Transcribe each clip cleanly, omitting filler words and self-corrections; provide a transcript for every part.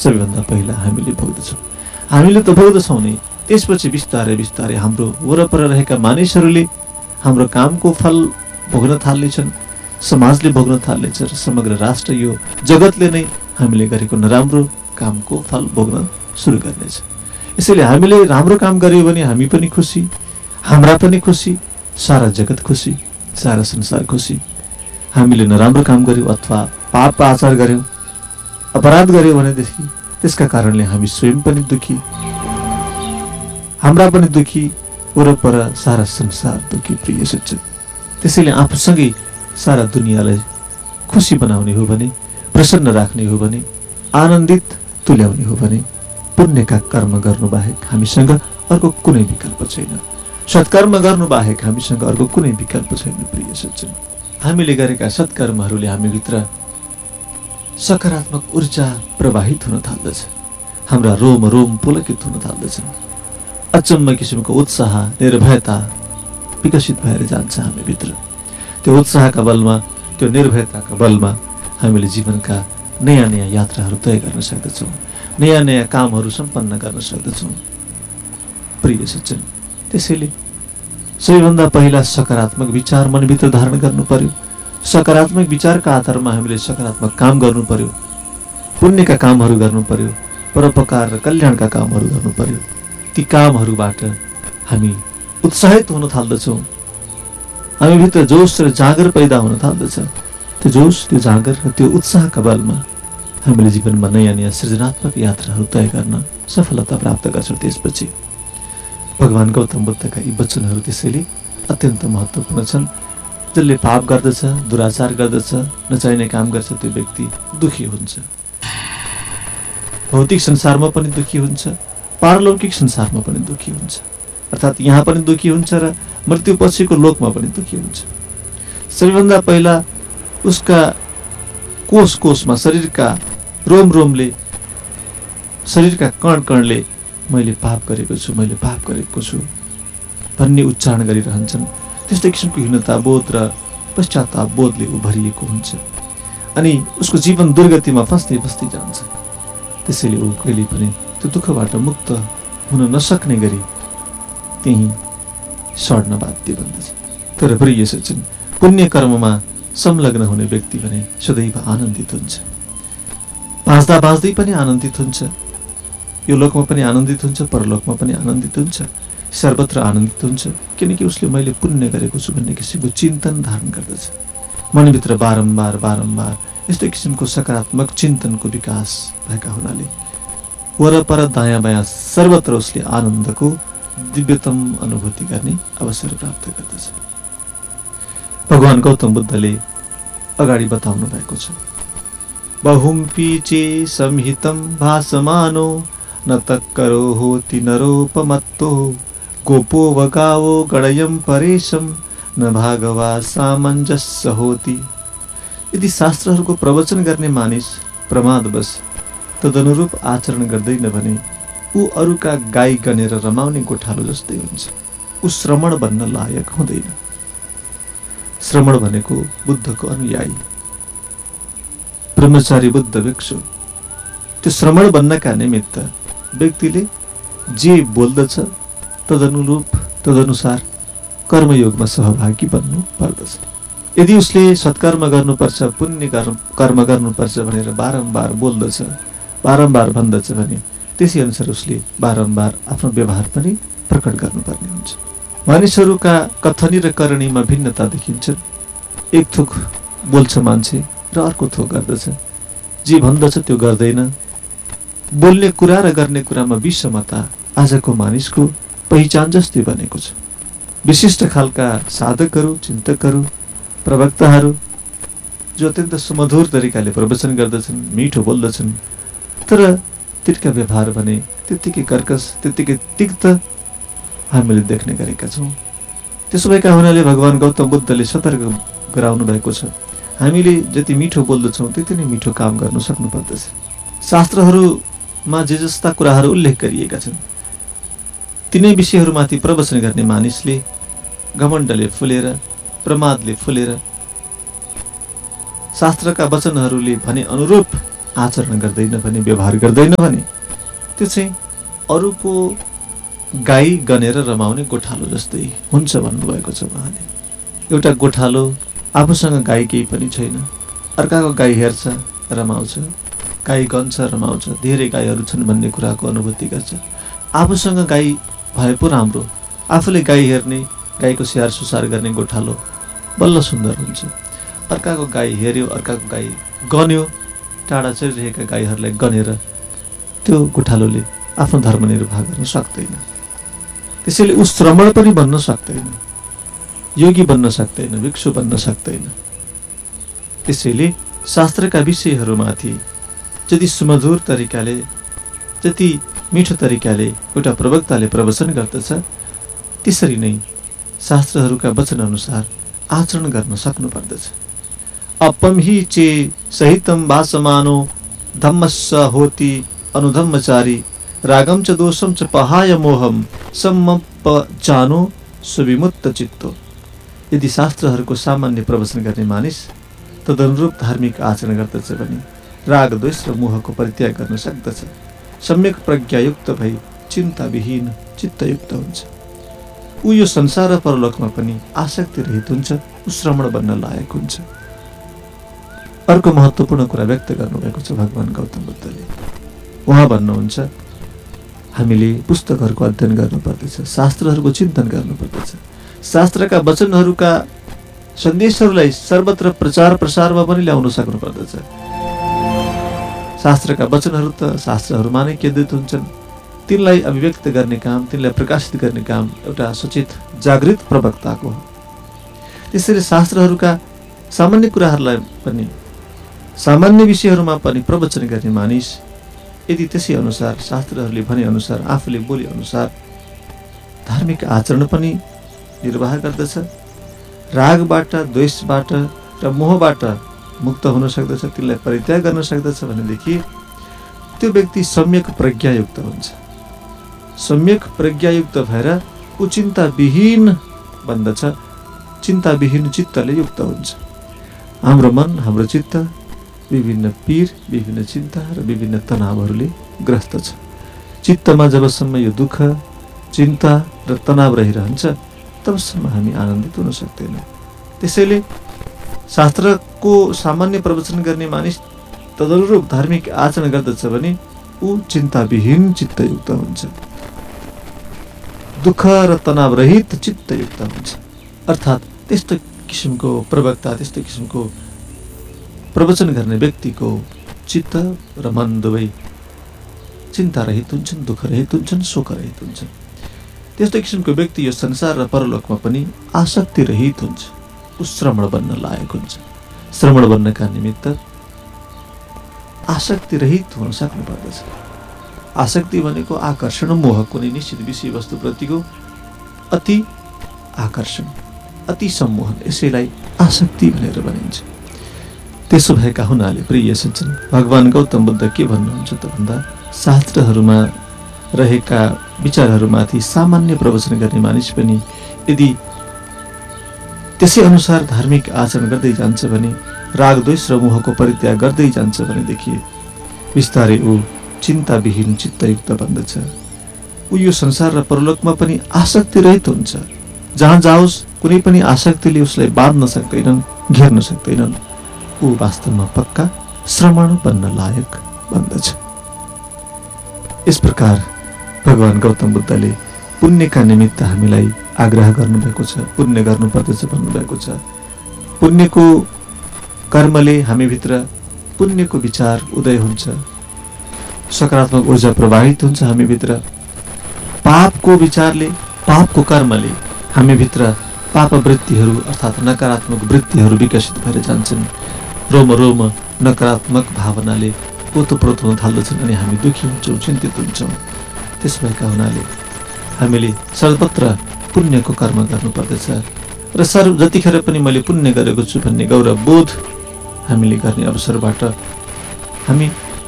सबैभन्दा पहिला हामीले भोग्दछौँ। हामीले त भोग्दछौँ नै, त्यसपछि बिस्तारै बिस्तारै हाम्रो वरपर रहेका मानिसहरूले हाम्रो कामको फल भोग्न थाल्नेछन्, समाजले भोग्न थाल्नेछ र समग्र राष्ट्र यो जगतले नै हामीले गरेको नराम्रो कामको फल भोग्न सुरु गर्नेछ। यसैले हामीले राम्रो काम गर्यौँ भने हामी पनि खुसी, हाम्रा पनि खुसी, सारा जगत खुसी, सारा संसार खुसी। हामीले नराम्रो काम गर्यौँ अथवा पाप आचार गर्यौँ, अपराध गर्यौँ भनेदेखि त्यसका कारणले हामी स्वयं पनि दुखी, हाम्रा पनि दुखी, वरपर सारा संसार दुखी प्रिय सज्जन। त्यसैले आफूसँगै सारा दुनियाँलाई खुसी बनाउने हो भने, प्रसन्न राख्ने हो भने, आनन्दित तुल्याउने हो भने पुण्यका कर्म गर्नु बाहेक हामीसँग अर्को कुनै विकल्प छैन। सत्कर्म गर्नु बाहेक हामीसँग अर्को कुनै विकल्प छैन प्रिय सज्जन। हामीले गरेका सत्कर्महरूले हामीभित्र सकारात्मक ऊर्जा प्रवाहित हुन थाल्दछ, हाम्रा रोम रोम पुलकित हुन थाल्दछन्, अचम्म किसिमको उत्साह, निर्भयता विकसित भएर जान्छ हामीभित्र। त्यो उत्साहका बलमा, त्यो निर्भयताका बलमा हामीले जीवनका नयाँ नयाँ यात्राहरू तय गर्न सक्दछौँ, नयाँ नयाँ कामहरू सम्पन्न गर्न सक्दछौँ प्रिय सज्जन। त्यसैले सबैभन्दा पहिला सकारात्मक विचार मनभित्र धारण गर्नु पर्यो। सकारात्मक विचारका आधारमा हामीले सकारात्मक काम गर्नु पर्यो, पुण्यका कामहरू गर्नु पर्यो, परोपकार र कल्याणका कामहरू गर्नु पर्यो। ती कामहरूबाट हामी उत्साहित हुन थाल्दछौँ, हामीभित्र जोस र जाँगर पैदा हुन थाल्दछ। त्यो जोस, त्यो जाँगर र त्यो उत्साहका बलमा हामीले जीवनमा नयाँ नयाँ सृजनात्मक यात्राहरू तय गर्न सफलता प्राप्त गर्छौँ। त्यसपछि भगवान गौतम बुद्धका यी वचनहरू त्यसैले अत्यन्त महत्त्वपूर्ण छन्। जसले पाप गर्दछ, दुराचार गर्दछ, नचाहिने काम गर्छ, त्यो व्यक्ति दुखी हुन्छ। भौतिक संसारमा पनि दुखी हुन्छ, पारलौकिक संसारमा पनि दुखी हुन्छ, अर्थात् यहाँ पनि दुखी हुन्छ र मृत्युपछिको लोकमा पनि दुखी हुन्छ। सबैभन्दा पहिला उसका कोष कोषमा, शरीरका रोम रोमले, शरीरका कण कणले मैले पाप गरेको छु, मैले पाप गरेको छु भन्ने उच्चारण गरिरहन्छन्। त्यस्तै किसिमको हीनता बोध र पश्चाताप बोधले ऊ भरिएको हुन्छ अनि उसको जीवन दुर्गतिमा फस्दै फस्दै जान्छ। त्यसैले ऊ कहिले पनि त्यो दुःखबाट मुक्त हुन नसक्ने गरी त्यही सड्न बाध्य बन्दछ। तर प्रिय सज्जन, पुण्य कर्ममा संलग्न हुने व्यक्ति भने सदैव आनन्दित हुन्छ, बाँच्दा बाँच्दै पनि आनन्दित हुन्छ, यो लोकमा पनि आनन्दित हुन्छ, परलोकमा पनि आनन्दित हुन्छ, सर्वत्र आनन्दित हुन्छ। किनकि उसले मैले पुण्य गरेको छु भन्ने किसिमको चिन्तन धारण गर्दछ। मनभित्र बारम्बार बारम्बार यस्तो किसिमको सकारात्मक चिन्तनको विकास भएका हुनाले वरपर दायाँ बायाँ सर्वत्र उसले आनन्दको दिव्यतम अनुभूति गर्ने अवसर प्राप्त गर्दछ। भगवान गौतम बुद्धले अगाडि बताउनु भएको छ, बहुम्पि चे संहितं भासमानो न तक्करो होति नरोपमत्तो गोपो वगावो गणयं परेशम न भागवा सामञ्जस्य होति। यदि शास्त्रहरूको प्रवचन गर्ने मानिस प्रमादवश तदनुरूप आचरण गर्दैन भने ऊ अरूका गाई गनेर रमाउने गोठालो जस्तै हुन्छ, ऊ श्रमण बन्न लायक हुँदैन। श्रमण भनेको बुद्धको अनुयायी, ब्रह्मचारी बुद्ध भिक्षु। त्यो श्रमण बन्नका निमित्त व्यक्तिले जे बोल्दछ तदनुरूप तदनुसार कर्मयोगमा सहभागी बन्नु पर्दछ। यदि उसले सत्कर्म गर्नुपर्छ, पुण्य कर्म गर्नुपर्छ भनेर बारम्बार बोल्दछ, बारम्बार भन्दछ भने त्यसै अनुसार उसले बारम्बार आफ्नो व्यवहार पनि प्रकट गर्नुपर्ने हुन्छ। मानिसहरूका कथनी र करणीमा भिन्नता देखिन्छ। एक थोक बोल्छ मान्छे र अर्को थोक गर्दछ, जे भन्दछ त्यो गर्दैन। बोल्ने कुरा र गर्ने कुरामा विषमता आजको मानिसको पहिचान जस्तै बनेको छ। विशिष्ट खालका साधकहरू, चिन्तकहरू, प्रवक्ताहरू जो अत्यन्त सुमधुर तरिकाले प्रवचन गर्दछन्, मिठो बोल्दछन्, तर तिनका व्यवहार भने त्यत्तिकै कर्कश, त्यत्तिकै तिक्त हामीले देख्ने गरेका छौँ। त्यसो भएका हुनाले भगवान गौतम बुद्धले सतर्क गराउनु भएको छ, हामीले जति मिठो बोल्दछौँ त्यति नै मिठो काम गर्नु सक्नु पर्दछ। शास्त्रहरूमा जे जस्ता कुराहरू उल्लेख गरिएका छन् तिनै विषयहरूमाथि प्रवचन गर्ने मानिसले घमण्डले फुलेर, प्रमादले फुलेर शास्त्रका वचनहरूले भने अनुरूप आचरण गर्दैन भने, व्यवहार गर्दैन भने त्यो चाहिँ अरूको गाई गनेर रमाउने गोठालो जस्तै हुन्छ भन्नुभएको छ उहाँले। एउटा गोठालो आफूसँग गाई केही पनि छैन, अर्काको गाई हेर्छ, रमाउँछ, गाई गन्छ, रमाउँछ, धेरै गाईहरू छन् भन्ने कुराको अनुभूति गर्छ। आफूसँग गाई भए पो राम्रो, आफूले गाई हेर्ने, गाईको स्याहार सुसार गर्ने गोठालो बल्ल सुन्दर हुन्छ। अर्काको गाई हेऱ्यो, अर्काको गाई गन्यो, टाढा चलिरहेका गाईहरूलाई गनेर त्यो गोठालोले आफ्नो धर्म निर्वाह गर्न सक्दैन। त्यसैले ऊ श्रमण पनि बन्न सक्दैन, योगी बन्न सक्दैन, भिक्षु बन्न सक्दैन। त्यसैले शास्त्रका विषयहरूमाथि जति सुमधुर तरिकाले, जति मिठो तरिकाले एउटा प्रवक्ताले प्रवचन गर्दछ, त्यसरी नै शास्त्रहरूका वचनअनुसार आचरण गर्न सक्नुपर्दछ। अपम हि चे सहितम वासमानो धम्मस्स होति अनुधम्मचारी रागम च दोषम च पहाय मोहम सम्मपजानो सुविमुक्त चित्तो। यदि शास्त्रहरूको सामान्य प्रवचन गर्ने मानिस तदनुरूप धार्मिक आचरण गर्दछ भने राग द्वेष र मोहको परित्याग गर्न सक्दछ। सम्यक प्रज्ञायुक्त भई चिन्ताविहीन चित्तयुक्त हुन्छ। ऊ यो संसार र परलोकमा पनि आसक्ति रहित हुन्छ, ऊ श्रमण बन्न लायक हुन्छ। अर्को महत्त्वपूर्ण कुरा व्यक्त गर्नुभएको छ भगवान गौतम बुद्धले। उहाँ भन्नुहुन्छ, हामीले पुस्तकहरूको अध्ययन गर्नुपर्दछ, शास्त्रहरूको चिन्तन गर्नुपर्दछ, शास्त्रका वचनहरूका सन्देशहरूलाई सर्वत्र प्रचार प्रसारमा पनि ल्याउन सक्नुपर्दछ। शास्त्रका वचनहरू त शास्त्रहरूमा नै केन्द्रित हुन्छन्, तिनलाई अभिव्यक्त गर्ने काम, तिनलाई प्रकाशित गर्ने काम एउटा सचेत जागृत प्रवक्ताको हो। त्यसैले शास्त्रहरूका सामान्य कुराहरूलाई पनि, सामान्य विषयहरूमा पनि प्रवचन गर्ने मानिस यदि त्यसै अनुसार शास्त्रहरूले भने अनुसार, आफूले बोले अनुसार धार्मिक आचरण पनि निर्वाह गर्दछ, रागबाट, द्वेषबाट र मोहबाट मुक्त हुन सक्दछ, तिनलाई परित्याग गर्न सक्दछ भनेदेखि त्यो व्यक्ति सम्यक प्रज्ञायुक्त हुन्छ। सम्यक प्रज्ञायुक्त भएर ऊ चिन्ताविहीन बन्दछ, चिन्ताविहीन चित्तले युक्त हुन्छ। हाम्रो मन, हाम्रो चित्त विभिन्न पीर, विभिन्न चिन्ता र विभिन्न तनावहरूले ग्रस्त छ। चित्तमा जबसम्म यो दुःख, चिन्ता र तनाव रहिरहन्छ तबसम्म हामी आनन्दित हुन सक्दैनौँ। त्यसैले शास्त्रको सामान्य प्रवचन गर्ने मानिस तदनुरूप धार्मिक आचरण गर्दछ भने ऊ चिन्ताविहीन चित्तयुक्त हुन्छ, दुःख र तनाव रहित चित्तयुक्त हुन्छ। अर्थात् त्यस्तो किसिमको प्रवक्ता, त्यस्तो किसिमको प्रवचन गर्ने व्यक्तिको चित्त र मन दुवै चिन्ता रहित हुन्छन्, दुःख रहित हुन्छन्, शोक रहित हुन्छन्। त्यस्तो किसिमको व्यक्ति यो संसार र परलोकमा पनि आसक्ति रहित हुन्छ, ऊ श्रमण बन्न लायक हुन्छ। श्रमण बन्नका निमित्त आसक्ति रहित हुन सक्नुपर्दछ। आसक्ति भनेको आकर्षण, मोह, कुनै निश्चित विषयवस्तुप्रतिको अति आकर्षण, अति सम्मोहन, यसैलाई आसक्ति भनेर भनिन्छ। त्यसो भएका हुनाले प्रिय सज्जन, भगवान गौतम बुद्ध के भन्नुहुन्छ त भन्दा शास्त्रहरूमा रहेका विचारहरूमाथि सामान्य प्रवचन गर्ने मानिस पनि यदि त्यसै अनुसार धार्मिक आचरण गर्दै जान्छ भने, राग द्वेष र मोहको परित्याग गर्दै जान्छ भनेदेखि बिस्तारै ऊ चिन्ताविहीन चित्तयुक्त बन्दछ। ऊ यो संसार र परलोकमा पनि आसक्ति रहित हुन्छ। जहाँ जाओस् कुनै पनि आसक्तिले उसलाई बाँध्न सक्दैनन्, घेर्न सक्दैनन्। ऊ वास्तवमा पक्का श्रमण बन्न लायक बन्दछ। यस प्रकार भगवान गौतम बुद्धले पुण्यका निमित्त हामीलाई आग्रह गर्नुभएको छ, पुण्य गर्नुपर्दछ भन्नुभएको छ। पुण्यको कर्मले हामीभित्र पुण्यको विचार उदय हुन्छ, सकारात्मक ऊर्जा प्रवाहित हुन्छ हामीभित्र। पापको विचारले, पापको कर्मले हामीभित्र पापवृत्तिहरू अर्थात् नकारात्मक वृत्तिहरू विकसित भएर जान्छन्। रोम रोम नकारात्मक भावनाले ओतप्रोत हुन थाल्दछन् अनि हामी दुःखी हुन्छौँ, चिन्तित हुन्छौँ। त्यस भएका हुनाले हामीले सर्वत्र पुण्यको कर्म गर्नुपर्दछ र जतिखेर पनि मैले पुण्य गरेको छु भन्ने गौरव बोध हामीले गर्ने अवसरबाट हामी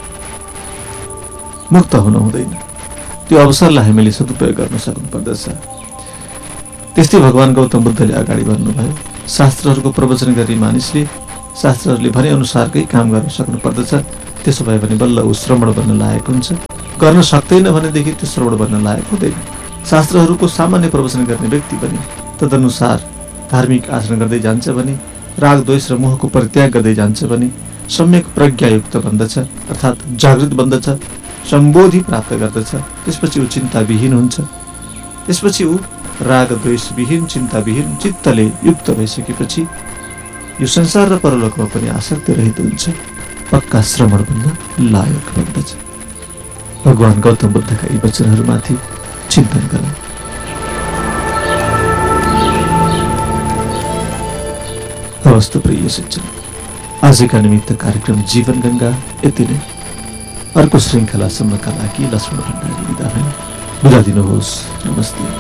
मुक्त हुन हुँदैन। त्यो अवसरलाई हामीले सदुपयोग गर्न सक्नुपर्दछ। त्यस्तै भगवान गौतम बुद्धले अगाडि भन्नुभयो, शास्त्रहरूको प्रवचन गर्ने मानिसले शास्त्रहरूले भने अनुसारकै काम गर्न सक्नुपर्दछ। त्यसो भए भने बल्ल ऊ श्रवण बन्न लायक हुन्छ। गर्न सक्दैन भनेदेखि त्यो श्रवण बन्न लायक हुँदैन। शास्त्रहरूको सामान्य प्रवचन गर्ने व्यक्ति पनि तदनुसार धार्मिक आचरण गर्दै जान्छ भने, राग द्वेष र मोहको परित्याग गर्दै जान्छ भने सम्यक प्रज्ञायुक्त बन्दछ, अर्थात् जागृत बन्दछ, सम्बोधि प्राप्त गर्दछ। त्यसपछि ऊ चिन्ताविहीन हुन्छ। त्यसपछि ऊ राग द्वेषविहीन चिन्ताविहीन चित्तले युक्त भइसकेपछि यो संसार र परलोकमा पनि आसक्ति रहित हुन्छ, पक्का श्रवण बन्न लायक बन्दछ। भगवान गौतम बुद्धका यी वचनहरूमाथि चिन्तन गरौँ। हवस् प्रिय सज्जन, आजका निमित्त कार्यक्रम जीवन गंगा यति नै। अर्को श्रृङ्खलासम्मका लागि लक्ष्मण भण्डारी बिदा दिनुहोस्। नमस्ते।